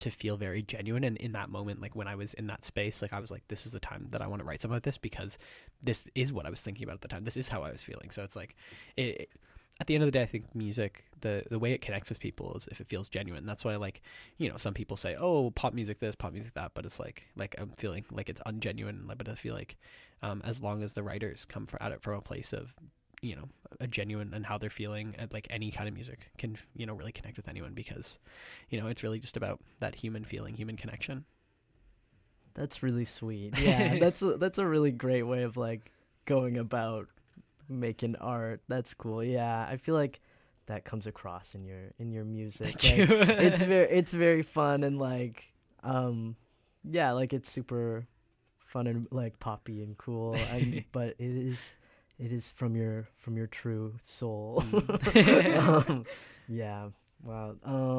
to feel very genuine. And in that moment, like when I was in that space, like I was like, this is the time that I want to write something like this, because this is what I was thinking about at the time. This is how I was feeling. So it's like, at the end of the day, I think music, the way it connects with people is if it feels genuine. That's why, like, some people say, oh, pop music this, pop music that, but it's like I'm feeling like it's ungenuine. But I feel like as long as the writers come at it from a place of, a genuine and how they're feeling, and like any kind of music can, really connect with anyone, because, it's really just about that human feeling, human connection. That's really sweet. Yeah, that's a really great way of like going about making art. That's cool. Yeah, I feel like that comes across in your music. Thank you. It's very fun, and like yeah, like it's super fun and like poppy and cool. But it is from your true soul. Yeah. Wow.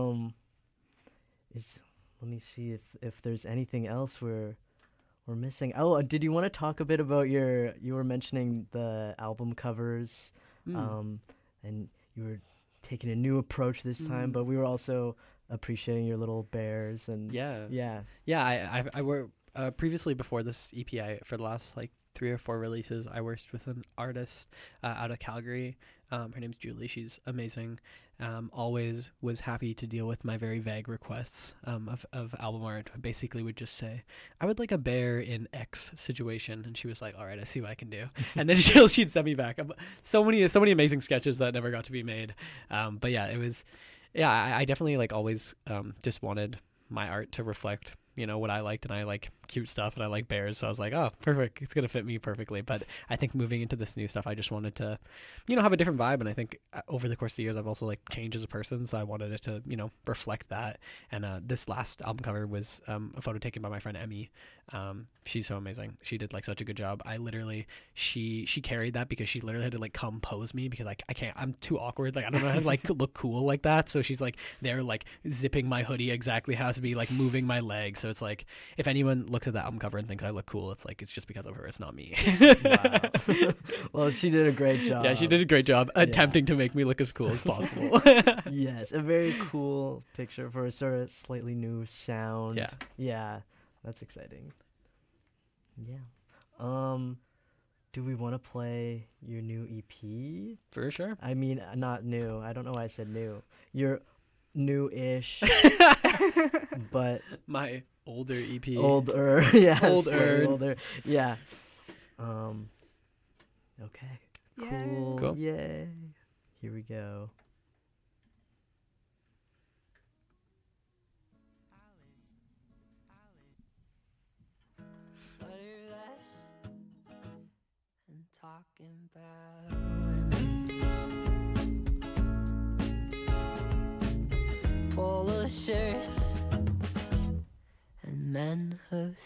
Let me see if there's anything else we're missing. Oh, did you want to talk a bit about you were mentioning the album covers, and you were taking a new approach this time, but we were also appreciating your little bears and yeah. I worked previously before this EP. For the last like 3 or 4 releases, I worked with an artist out of Calgary. Her name's Julie. She's amazing. Always was happy to deal with my very vague requests of album art. Basically would just say, I would like a bear in X situation. And she was like, all right, I see what I can do. And then she'd send me back. So many amazing sketches that never got to be made. But yeah, it was, I definitely like always just wanted my art to reflect what I liked, and I like cute stuff, and I like bears, so I was like, oh, perfect, it's gonna fit me perfectly. But I think moving into this new stuff, I just wanted to have a different vibe, and I think over the course of the years I've also like changed as a person, so I wanted it to reflect that. And this last album cover was a photo taken by my friend Emmy. She's so amazing. She did like such a good job. I literally she carried that, because she literally had to like come pose me, because like I can't, I'm too awkward, like I don't know how to like look cool like that. So she's like there like zipping my hoodie exactly how it has to be, like moving my legs. So it's like, if anyone looks at that album cover and thinks I look cool, it's like it's just because of her, it's not me. Wow. Well, she did a great job. Yeah, she did a great job attempting to make me look as cool as possible. Yes, a very cool picture for a sort of slightly new sound. Yeah, that's exciting. Yeah. Do we want to play your new EP? For sure. I mean, not new. I don't know why I said new. You're new-ish. But my older EP. Older. Yeah. Older. Yeah. Okay. Cool. Yay. Yay. Here we go. Talking about women, polo shirts, and men who